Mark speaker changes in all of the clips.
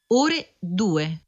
Speaker 1: ore 2.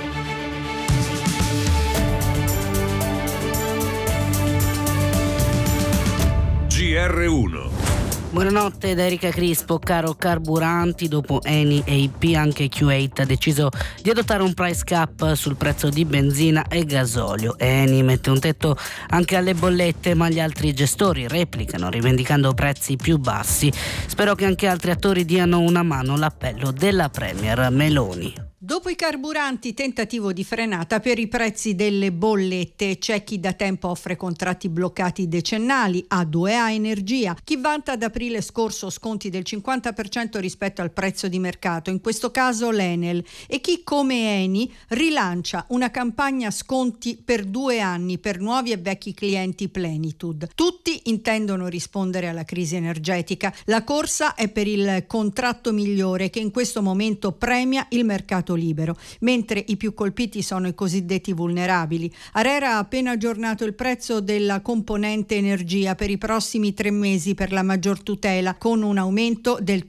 Speaker 2: GR1.
Speaker 3: Buonanotte da Erika Crispo. Caro carburanti, dopo Eni e IP anche Kuwait ha deciso di adottare un price cap sul prezzo di benzina e gasolio. Eni mette un tetto anche alle bollette, ma gli altri gestori replicano rivendicando prezzi più bassi. Spero che anche altri attori diano una mano. L'appello della Premier Meloni.
Speaker 4: Dopo i carburanti, tentativo di frenata per i prezzi delle bollette. C'è chi da tempo offre contratti bloccati decennali, A2A Energia, chi vanta ad aprile scorso sconti del 50% rispetto al prezzo di mercato, in questo caso l'Enel, e chi come Eni rilancia una campagna sconti per 2 anni per nuovi e vecchi clienti Plenitude. Tutti intendono rispondere alla crisi energetica. La corsa è per il contratto migliore che in questo momento premia il mercato libero, mentre i più colpiti sono i cosiddetti vulnerabili. ARERA ha appena aggiornato il prezzo della componente energia per i prossimi 3 mesi per la maggior tutela, con un aumento del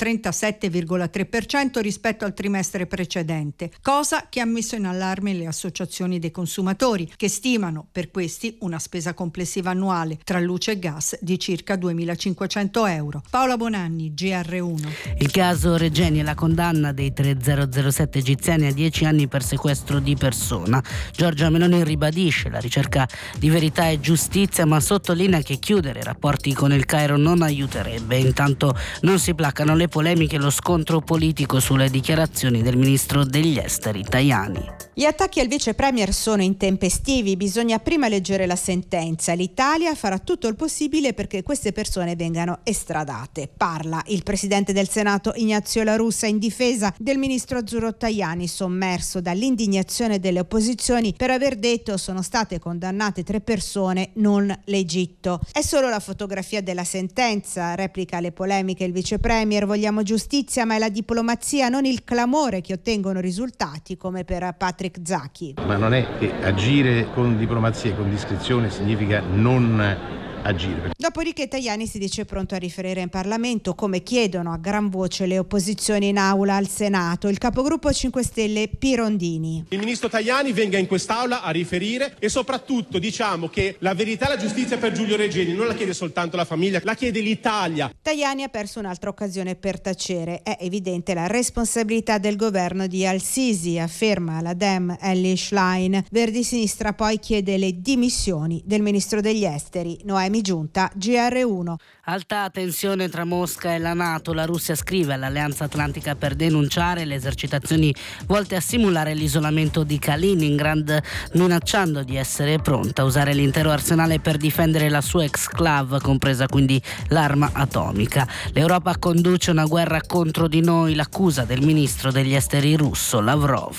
Speaker 4: 37,3% rispetto al trimestre precedente, cosa che ha messo in allarme le associazioni dei consumatori, che stimano per questi una spesa complessiva annuale tra luce e gas di circa 2.500 euro. Paola Bonanni, GR1.
Speaker 3: Il caso Regeni e la condanna dei 3007 egiziani a 10 anni per sequestro di persona. Giorgia Meloni ribadisce la ricerca di verità e giustizia, ma sottolinea che chiudere i rapporti con il Cairo non aiuterebbe. Intanto non si placano le polemiche e lo scontro politico sulle dichiarazioni del ministro degli esteri Tajani.
Speaker 5: Gli attacchi al vice premier sono intempestivi, bisogna prima leggere la sentenza. L'Italia farà tutto il possibile perché queste persone vengano estradate. Parla il presidente del Senato Ignazio La Russa in difesa del ministro azzurro Tajani, sommerso dall'indignazione delle opposizioni per aver detto sono state condannate 3 persone, non l'Egitto. È solo la fotografia della sentenza, replica le polemiche il vice premier. Vogliamo giustizia, ma è la diplomazia, non il clamore, che ottengono risultati, come per Patrick Zaki.
Speaker 6: Ma non è che agire con diplomazia e con discrezione significa non agire.
Speaker 5: Dopodiché Tajani si dice pronto a riferire in Parlamento, come chiedono a gran voce le opposizioni in aula al Senato. Il capogruppo 5 Stelle Pirondini.
Speaker 7: Il ministro Tajani venga in quest'aula a riferire e soprattutto diciamo che la verità e la giustizia per Giulio Regeni non la chiede soltanto la famiglia, la chiede l'Italia.
Speaker 5: Tajani ha perso un'altra occasione per tacere. È evidente la responsabilità del governo di Al-Sisi, afferma la Dem Elly Schlein. Verdi Sinistra poi chiede le dimissioni del ministro degli esteri Noemi Giunta, GR1.
Speaker 3: Alta tensione tra Mosca e la NATO. La Russia scrive all'Alleanza Atlantica per denunciare le esercitazioni volte a simulare l'isolamento di Kaliningrad, minacciando di essere pronta a usare l'intero arsenale per difendere la sua exclave, compresa quindi l'arma atomica. L'Europa conduce una guerra contro di noi, l'accusa del ministro degli esteri russo Lavrov.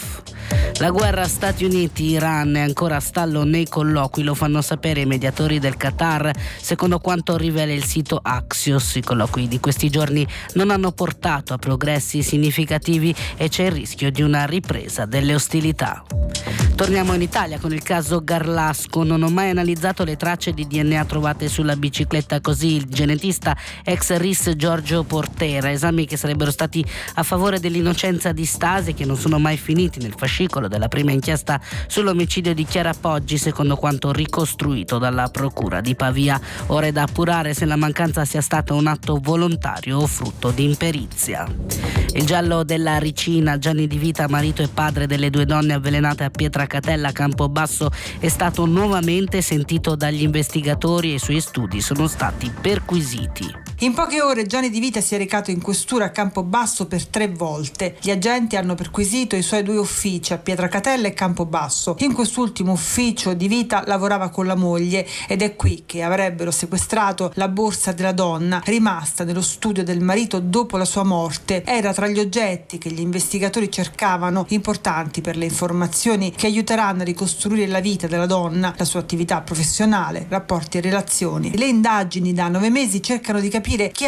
Speaker 3: La guerra Stati Uniti-Iran è ancora a stallo nei colloqui, lo fanno sapere i mediatori del Qatar, secondo quanto rivela il sito Axios. I colloqui di questi giorni non hanno portato a progressi significativi e c'è il rischio di una ripresa delle ostilità. Torniamo in Italia con il caso Garlasco. Non ho mai analizzato le tracce di DNA trovate sulla bicicletta, così il genetista ex RIS Giorgio Portera. Esami che sarebbero stati a favore dell'innocenza di Stasi, che non sono mai finiti nel fascicolo della prima inchiesta sull'omicidio di Chiara Poggi, secondo quanto ricostruito dalla procura di Pavia. Ora è da appurare se la mancanza sia stata un atto volontario o frutto di imperizia. Il giallo della Ricina, Gianni Di Vita, marito e padre delle 2 donne avvelenate a Pietracatella, Campobasso, è stato nuovamente sentito dagli investigatori e i suoi studi sono stati perquisiti.
Speaker 8: In poche ore Gianni Di Vita si è recato in questura a Campobasso per 3 volte. Gli agenti hanno perquisito i suoi 2 uffici a Pietracatella e Campobasso. In quest'ultimo ufficio Di Vita lavorava con la moglie ed è qui che avrebbero sequestrato la borsa della donna rimasta nello studio del marito dopo la sua morte. Era tra gli oggetti che gli investigatori cercavano, importanti per le informazioni che aiuteranno a ricostruire la vita della donna, la sua attività professionale, rapporti e relazioni. Le indagini da 9 mesi cercano di capire chi